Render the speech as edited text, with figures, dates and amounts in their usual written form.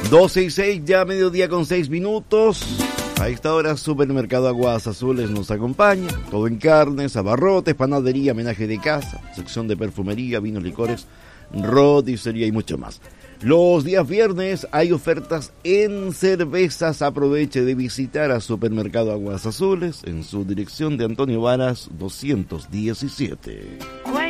12:06, ya mediodía con 6 minutos. A esta hora, Supermercado Aguas Azules nos acompaña. Todo en carnes, abarrotes, panadería, menaje de casa, sección de perfumería, vinos, licores, roticería y mucho más. Los días viernes hay ofertas en cervezas. Aproveche de visitar a Supermercado Aguas Azules en su dirección de Antonio Varas 217.